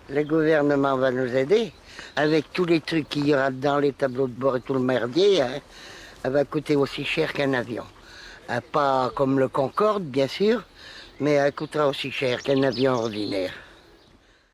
Le gouvernement va nous aider. Avec tous les trucs qu'il y aura dans les tableaux de bord et tout le merdier, hein, elle va coûter aussi cher qu'un avion. Pas comme le Concorde, bien sûr, mais elle coûtera aussi cher qu'un avion ordinaire.